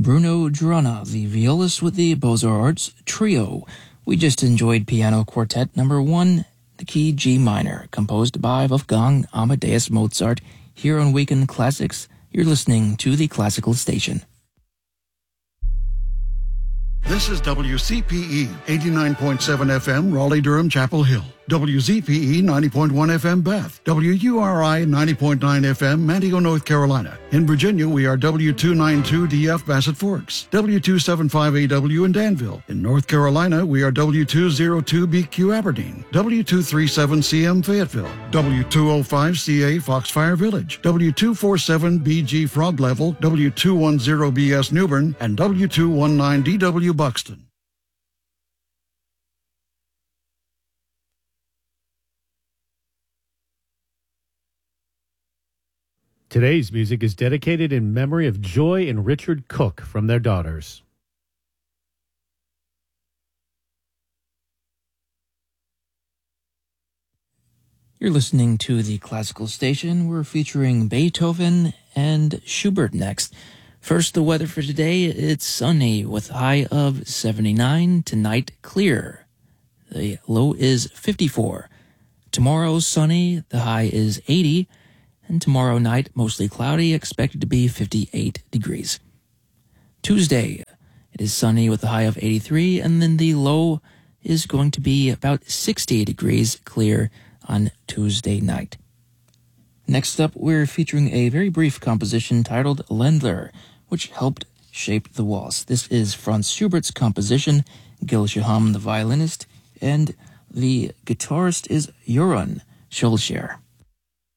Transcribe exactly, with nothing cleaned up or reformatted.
Bruno Girona, the violist with the Beaux-Arts Trio. We just enjoyed Piano Quartet number one, the key G minor, composed by Wolfgang Amadeus Mozart. Here on Weekend Classics, you're listening to the Classical Station. This is W C P E eighty-nine point seven F M, Raleigh-Durham, Chapel Hill. W Z P E ninety point one F M, Bath. W U R I ninety point nine F M, Manteo, North Carolina. In Virginia, we are W two ninety-two D F, Bassett Forks. W two seventy-five A W in Danville. In North Carolina, we are W two oh two B Q, Aberdeen. W two thirty-seven C M, Fayetteville. W two oh five C A, Foxfire Village. W two forty-seven B G, Frog Level. W two ten B S, Newbern. And W two nineteen D W, Buxton. Today's music is dedicated in memory of Joy and Richard Cook from their daughters. You're listening to the Classical Station. We're featuring Beethoven and Schubert next. First, the weather for today. It's sunny with a high of seventy-nine. Tonight, clear. The low is fifty-four. Tomorrow, sunny. The high is eighty. And tomorrow night, mostly cloudy, expected to be fifty-eight degrees. Tuesday, it is sunny with a high of eighty-three, and then the low is going to be about sixty degrees, clear on Tuesday night. Next up, we're featuring a very brief composition titled Ländler, which helped shape the waltz. This is Franz Schubert's composition, Gil Shaham, the violinist, and the guitarist is Joran Schulcher.